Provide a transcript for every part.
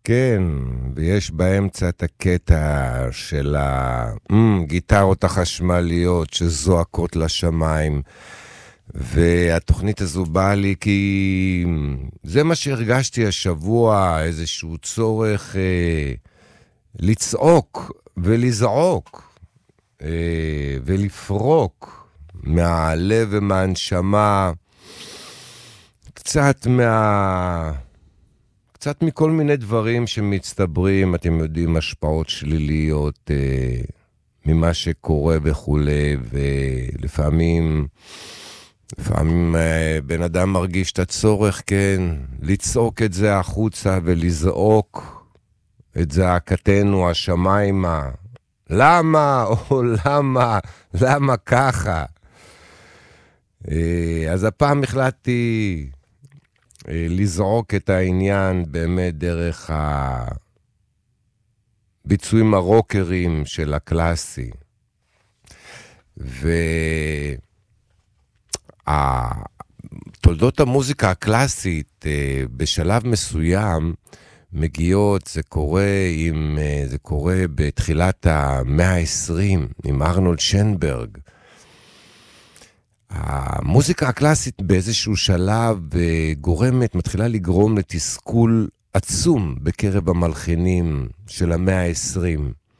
כן, ויש באמצע את הקטע של הגיטרות החשמליות שזועקות לשמיים, והתוכנית הזו באה לי כי זה מה שהרגשתי השבוע, איזשהו צורך לצעוק ולזעוק ולפרוק מהלב ומהנשמה קצת מכל מיני דברים שמצטברים, אתם יודעים, השפעות שליליות ממה שקורה וכולי, ולפעמים בן אדם מרגיש את הצורך, כן, לצעוק את זה החוצה ולזעוק את זעקתנו השמיימה. למה? או למה ככה? אז הפעם החלטתי לזעוק את העניין באמת דרך הביצועים הרוקרים של הקלאסי. תולדות המוזיקה הקלאסית בשלב מסוים מגיעות, זה קורה בתחילת המאה ה-20 עם ארנולד שנברג. המוזיקה הקלאסית באיזשהו שלב מתחילה לגרום לתסכול עצום בקרב המלחינים של המאה ה-20.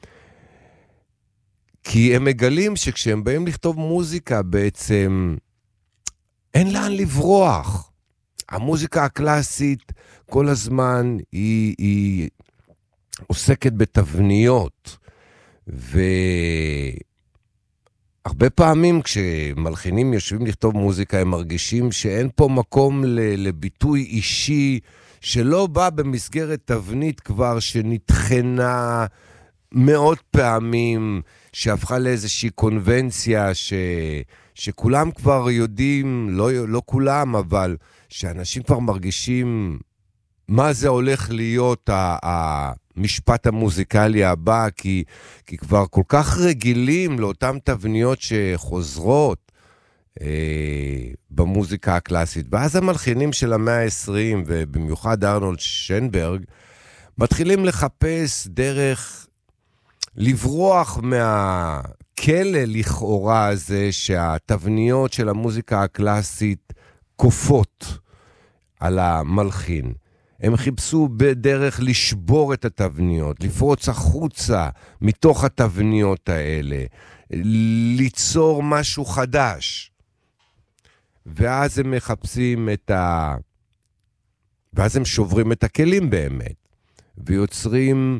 כי הם מגלים שכשהם באים לכתוב מוזיקה בעצם אין לאן לברוח. המוזיקה הקלאסית כל הזמן היא עוסקת בתבניות, הרבה פעמים כשמלחינים יושבים לכתוב מוזיקה, הם מרגישים שאין פה מקום לביטוי אישי, שלא בא במסגרת תבנית כבר שנתחנה מאות פעמים, שהפכה לאיזושהי קונבנציה שכולם כבר יודעים, לא כולם, אבל שאנשים כבר מרגישים מה זה הולך להיות המשפט המוזיקלי הבא, כי כבר כל כך רגילים לאותן תבניות שחוזרות במוזיקה הקלאסית. ואז המלחינים של המאה ה-20, ובמיוחד ארנולד שנברג, מתחילים לחפש דרך לברוח מהכלא לכאורה הזה, שהתבניות של המוזיקה הקלאסית כופות על המלחין. הם חיפשו בדרך לשבור את התבניות, לפרוץ החוצה מתוך התבניות האלה, ליצור משהו חדש. ואז הם מחפשים ואז הם שוברים את הכלים באמת, ויוצרים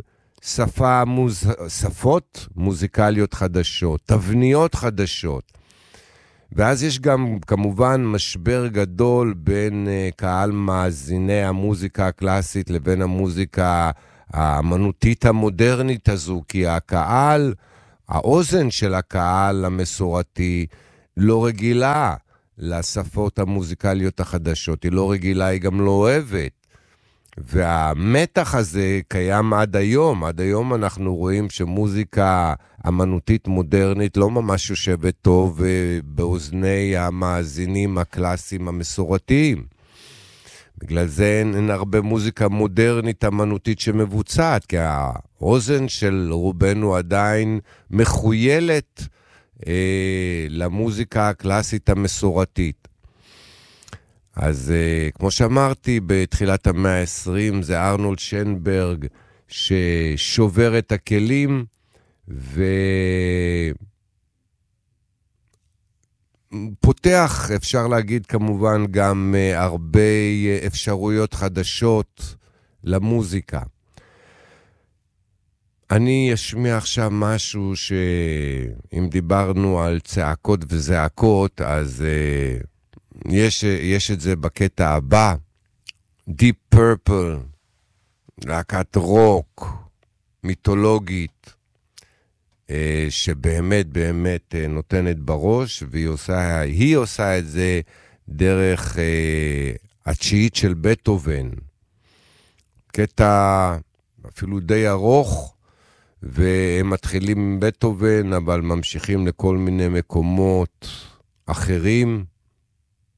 שפות מוזיקליות חדשות, תבניות חדשות. ואז יש גם כמובן משבר גדול בין קהל מאזיני המוזיקה הקלאסית לבין המוזיקה האמנותית המודרנית הזו, כי האוזן של הקהל המסורתי לא רגילה לשפות המוזיקליות החדשות, היא לא רגילה, היא גם לא אוהבת. והמתח הזה קיים עד היום. עד היום אנחנו רואים שמוזיקה אמנותית מודרנית לא ממש יושבת טוב באוזני המאזינים הקלאסיים המסורתיים. בגלל זה אין הרבה מוזיקה מודרנית אמנותית שמבוצעת, כי האוזן של רובנו עדיין מחוילת למוזיקה הקלאסית המסורתית. אז כמו שאמרתי, בתחילת המאה ה-20 זה ארנולד שנברג ששובר את הכלים ופותח, אפשר להגיד כמובן, גם הרבה אפשרויות חדשות למוזיקה. אני אשמיע עכשיו משהו שאם דיברנו על צעקות וזעקות, אז יש את זה בקטע הבא, Deep Purple, להקת רוק, מיתולוגית, שבאמת באמת נותנת בראש, והיא עושה את זה דרך התשיעית של בטהובן. קטע אפילו די ארוך, והם מתחילים עם בטהובן, אבל ממשיכים לכל מיני מקומות אחרים,